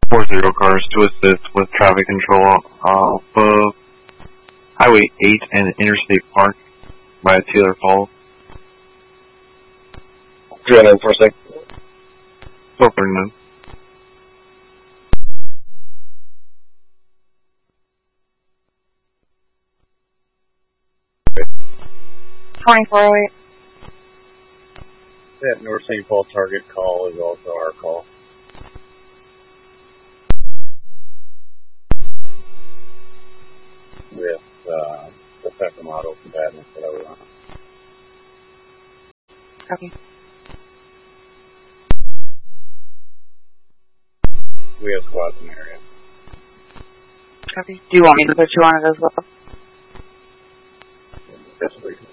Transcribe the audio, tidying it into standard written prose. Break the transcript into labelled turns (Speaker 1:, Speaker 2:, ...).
Speaker 1: 4-0 cars to assist with traffic control off of Highway 8 and Interstate Park by Taylor Falls.
Speaker 2: 346.
Speaker 1: 1239.
Speaker 2: That North St. Paul target call is also our call. With the Peckham Auto combatants that I was on.
Speaker 3: Copy.
Speaker 2: We have squads in the area.
Speaker 3: Copy. Do you want me to put you on it as well?
Speaker 2: Yes, please.